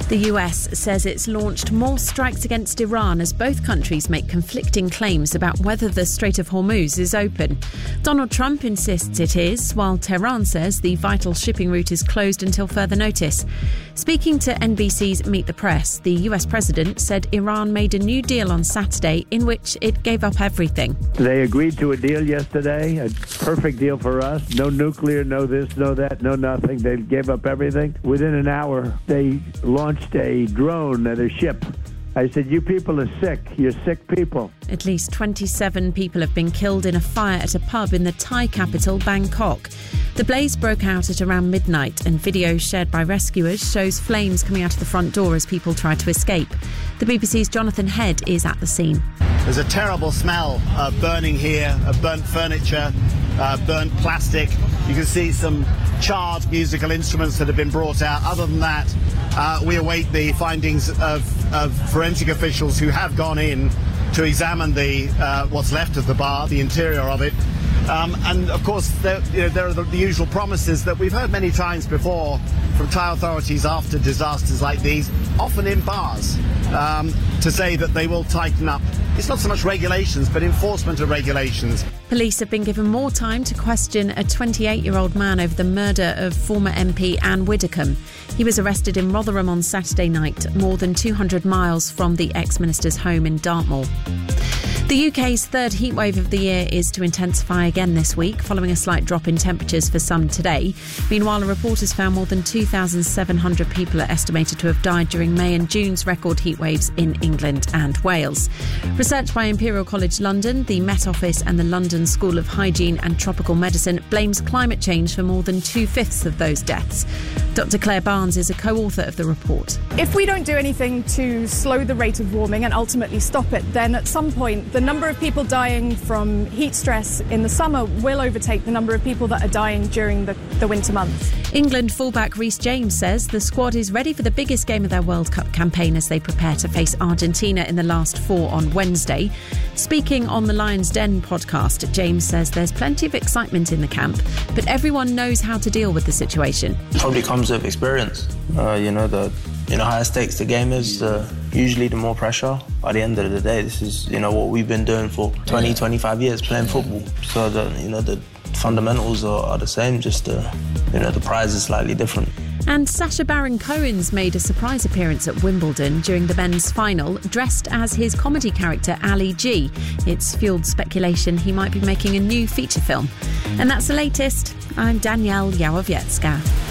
The US says it's launched more strikes against Iran as both countries make conflicting claims about whether the Strait of Hormuz is open. Donald Trump insists it is, while Tehran says the vital shipping route is closed until further notice. Speaking to NBC's Meet the Press, the US president said Iran made a new deal on Saturday in which it gave up everything. They agreed to a deal yesterday, a perfect deal for us. No nuclear, no this, no that, no nothing. They gave up everything. Within an hour, they launched a drone at a ship. I said, you people are sick. You're sick people. At least 27 people have been killed in a fire at a pub in the Thai capital, Bangkok. The blaze broke out at around midnight, and video shared by rescuers shows flames coming out of the front door as people try to escape. The BBC's Jonathan Head is at the scene. There's a terrible smell of burning here, of burnt furniture, burnt plastic. You can see some charred musical instruments that have been brought out. Other than that, we await the findings of forensic officials who have gone in to examine the what's left of the bar, the interior of it. And of course, there are the usual promises that we've heard many times before from Thai authorities after disasters like these, often in bars, to say that they will tighten up. It's not so much regulations, but enforcement of regulations. Police have been given more time to question a 28-year-old man over the murder of former MP Anne Widdecombe. He was arrested in Rotherham on Saturday night, more than 200 miles from the ex-minister's home in Dartmoor. The UK's third heatwave of the year is to intensify again this week, following a slight drop in temperatures for some today. Meanwhile, a report has found more than 2,700 people are estimated to have died during May and June's record heatwaves in England and Wales. Research by Imperial College London, the Met Office and the London School of Hygiene and Tropical Medicine blames climate change for more than 2/5 of those deaths. Dr Claire Barnes is a co-author of the report. If we don't do anything to slow the rate of warming and ultimately stop it, then at some point the number of people dying from heat stress in the summer will overtake the number of people that are dying during the winter months. England fullback Reece James says the squad is ready for the biggest game of their World Cup campaign as they prepare to face Argentina in the last four on Wednesday. Speaking on the Lion's Den podcast, James says there's plenty of excitement in the camp, but everyone knows how to deal with the situation. Probably comes with experience. The higher stakes the game is, usually the more pressure. By the end of the day, this is, what we've been doing for 20, 25 years, playing football. So, the fundamentals are the same, just, the prize is slightly different. And Sacha Baron Cohen's made a surprise appearance at Wimbledon during the men's final, dressed as his comedy character Ali G. It's fueled speculation he might be making a new feature film. And that's the latest. I'm Danielle Yawowiecka.